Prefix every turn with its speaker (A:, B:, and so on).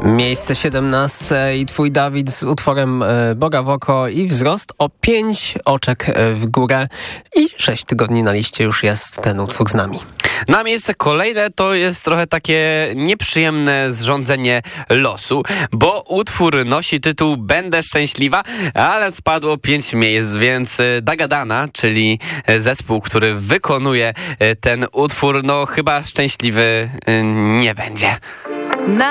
A: Miejsce 17 i twój Dawid z utworem Boga w oko i wzrost o 5 oczek w górę i 6 tygodni na liście już jest ten utwór z nami.
B: Na miejsce kolejne to jest trochę takie nieprzyjemne zrządzenie losu, bo utwór nosi tytuł Będę szczęśliwa, ale spadło 5 miejsc, więc Dagadana, czyli zespół, który wykonuje ten utwór, no chyba szczęśliwy nie będzie.